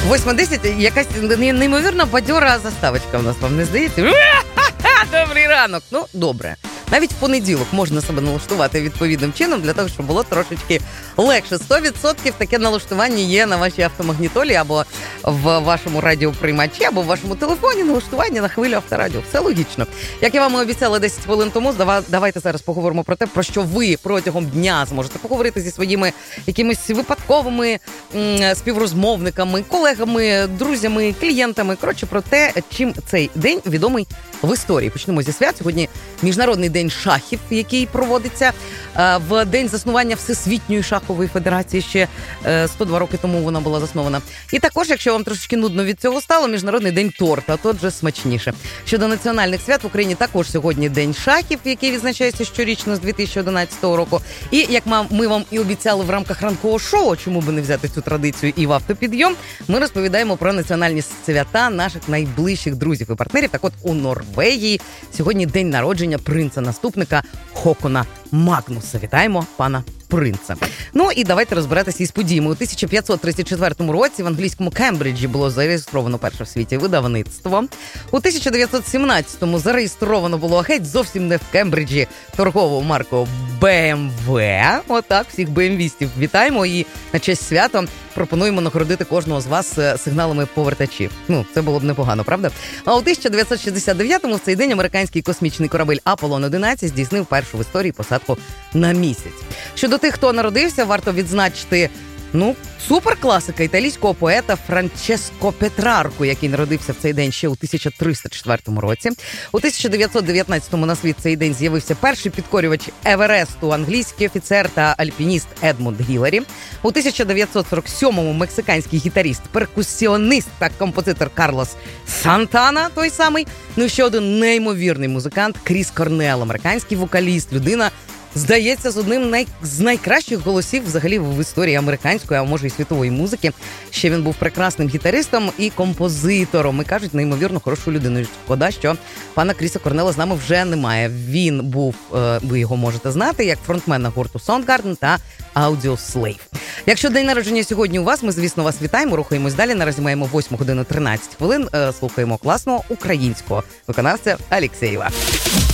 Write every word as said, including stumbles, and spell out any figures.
восьма десять, якась неймовірно бадьора заставочка у нас, вам не здається? Добрий ранок. Ну, добре. Навіть в понеділок можна себе налаштувати відповідним чином для того, щоб було трошечки легше. сто відсотків таке налаштування є на вашій автомагнітолі або в вашому радіоприймачі, або в вашому телефоні налаштування на хвилю авторадіо. Все логічно. Як я вам і обіцяла десять хвилин тому, давайте зараз поговоримо про те, про що ви протягом дня зможете поговорити зі своїми якимись випадковими м, співрозмовниками, колегами, друзями, клієнтами. Коротше, про те, чим цей день відомий в історії. Почнемо зі свят. Сьогодні Міжнародний день шахів, який проводиться в день заснування Всесвітньої шахової федерації. Ще сто два роки тому вона була заснована. І також, якщо вам трошечки нудно від цього стало, Міжнародний день торта, то вже смачніше. Щодо національних свят, в Україні також сьогодні день шахів, який відзначається щорічно з дві тисячі одинадцятого року. І як ми вам і обіцяли в рамках ранкового шоу, чому би не взяти цю традицію і в автопідйом, ми розповідаємо про національні свята наших найближчих друзів і партнерів. Так от, у Норвегії сьогодні день народження принца-наступника Хокона Магнуса. Вітаємо пана принца. Ну і давайте розбиратися із подіями. У тисяча п'ятсот тридцять четвертому році в англійському Кембриджі було зареєстровано перше в світі видавництво. У тисяча дев'ятсот сімнадцятому зареєстровано було геть зовсім не в Кембриджі торгову марку бе ем ве. Отак, всіх бе ем вістів вітаємо і на честь свята пропонуємо нагородити кожного з вас сигналами повертачів. Ну, це було б непогано, правда? А у тисяча дев'ятсот шістдесят дев'ятому в цей день американський космічний корабель Аполлон одинадцять здійснив першу в історії посадку на місяць. Щодо тих, хто народився, варто відзначити, ну, суперкласика італійського поета Франческо Петрарку, який народився в цей день ще у тисяча триста четвертому році. У тисяча дев'ятсот дев'ятнадцятому на світ цей день з'явився перший підкорювач Евересту, англійський офіцер та альпініст Едмунд Гіларі. У тисяча дев'ятсот сорок сьомому мексиканський гітаріст, перкусіоніст та композитор Карлос Сантана, той самий. Ну і ще один неймовірний музикант Кріс Корнелл, американський вокаліст, людина, здається, з одним най... з найкращих голосів взагалі в історії американської, а може і світової музики. Ще він був прекрасним гітаристом і композитором. І кажуть, неймовірно хорошу людину. Шкода, що пана Кріса Корнелла з нами вже немає. Він був, ви його можете знати, як фронтмен гурту Soundgarden та Audioslave. Якщо день народження сьогодні у вас, ми, звісно, вас вітаємо, рухаємось далі. Наразі маємо восьму годину тринадцять хвилин. Слухаємо класного українського виконавця Алєксєєва.